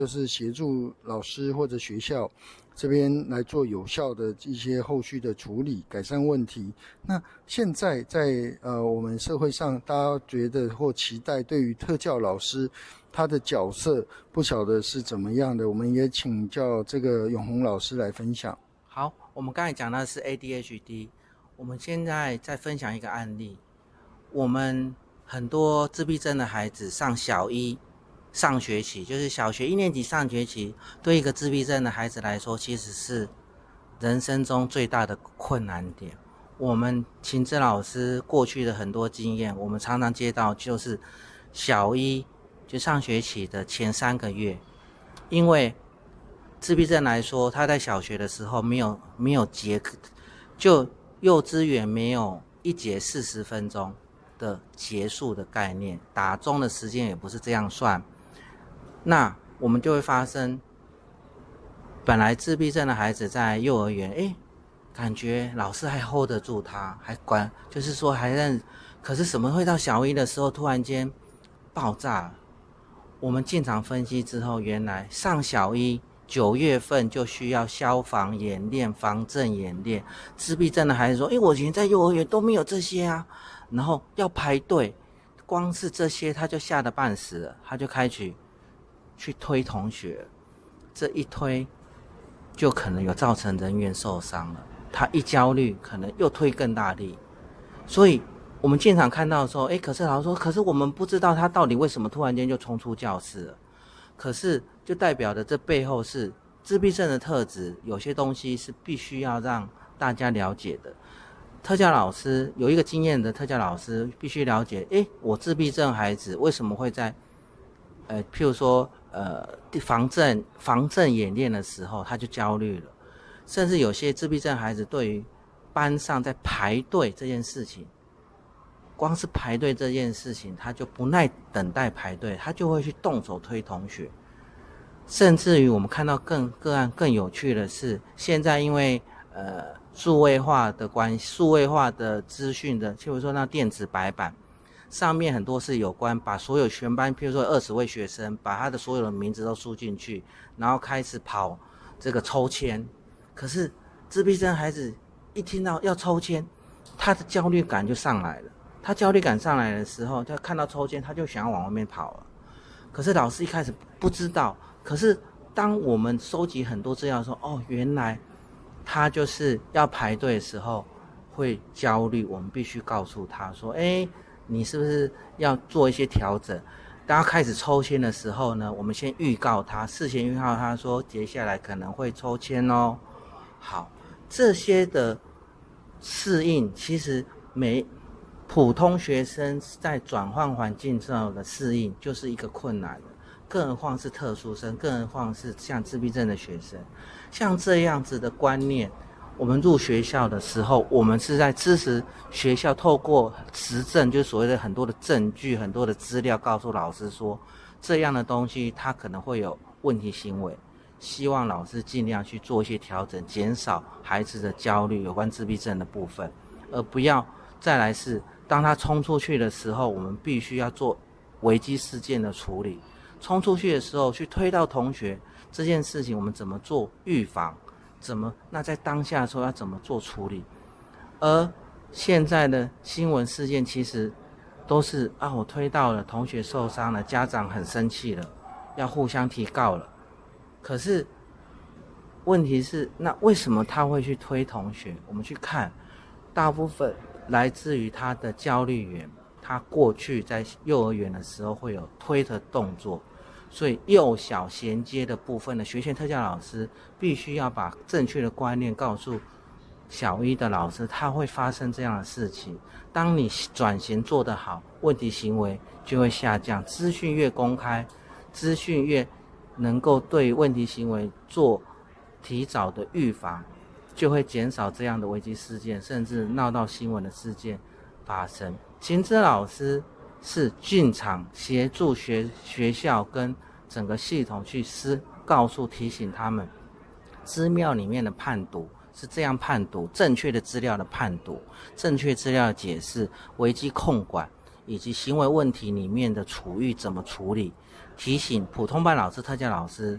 就是协助老师或者学校这边来做有效的一些后续的处理，改善问题。那现在在我们社会上，大家觉得或期待对于特教老师他的角色，不晓得是怎么样的，我们也请教这个永宏老师来分享。 好，我们刚才讲的是 ADHD， 我们现在再分享一个案例。我们很多自闭症的孩子上小一上学期，就是小学1年级上学期，对一个自闭症的孩子来说，其实是人生中最大的困难点。我们晴之老师过去的很多经验，我们常常接到就是小一就上学期的前3个月，因为自闭症来说，他在小学的时候没有节课，就幼稚园没有一节40分钟的结束的概念，打钟的时间也不是这样算。那我们就会发生，本来自闭症的孩子在幼儿园，感觉老师还 hold 得住他，还管，就是说还认，可是什么会到小一的时候突然间爆炸了？我们进场分析之后，原来上小一9月份就需要消防演练、防震演练。自闭症的孩子说：“我以前在幼儿园都没有这些啊。”然后要排队，光是这些他就吓得半死了，他就开始去推同学，这一推就可能有造成人员受伤了。他一焦虑，可能又推更大力。所以我们现场看到的时候，可是老师说，可是我们不知道他到底为什么突然间就冲出教室了。可是就代表的这背后是自闭症的特质，有些东西是必须要让大家了解的。特教老师有一个经验的特教老师必须了解，我自闭症孩子为什么会在譬如说防震演练的时候他就焦虑了，甚至有些自闭症孩子对于班上在排队这件事情，光是排队这件事情他就不耐等待排队，他就会去动手推同学。甚至于我们看到个案更有趣的是，现在因为数位化的关系，数位化的资讯的，譬如说那电子白板上面很多是有关把所有全班，譬如说20位学生，把他的所有的名字都输进去，然后开始跑这个抽签。可是自闭症孩子一听到要抽签，他的焦虑感就上来了。他焦虑感上来的时候，他看到抽签，他就想要往外面跑了。可是老师一开始不知道，可是当我们收集很多资料说，原来他就是要排队的时候会焦虑，我们必须告诉他说，你是不是要做一些调整？当他开始抽签的时候呢，我们先预告他，事先预告他说，接下来可能会抽签哦。好，这些的适应，其实普通学生在转换环境之后的适应就是一个困难的，更何况是特殊生，更何况是像自闭症的学生。像这样子的观念，我们入学校的时候，我们是在支持学校透过实证，就是所谓的很多的证据、很多的资料，告诉老师说这样的东西它可能会有问题行为，希望老师尽量去做一些调整，减少孩子的焦虑有关自闭症的部分，而不要再来是当他冲出去的时候，我们必须要做危机事件的处理。冲出去的时候去推到同学这件事情，我们怎么做预防？那在当下的时候要怎么做处理？而现在的新闻事件其实都是我推到了，同学受伤了，家长很生气了，要互相提告了。可是问题是，那为什么他会去推同学？我们去看，大部分来自于他的焦虑源，他过去在幼儿园的时候会有推的动作。所以幼小衔接的部分的学前特教老师必须要把正确的观念告诉小一的老师，他会发生这样的事情。当你转型做得好，问题行为就会下降，资讯越公开，资讯越能够对问题行为做提早的预防，就会减少这样的危机事件，甚至闹到新闻的事件发生。晴之老师是进场协助学校跟整个系统去告诉提醒他们，资料里面的判读是这样判读，正确的资料的判读，正确资料的解释，危机控管以及行为问题里面的处遇怎么处理，提醒普通班老师、特教老师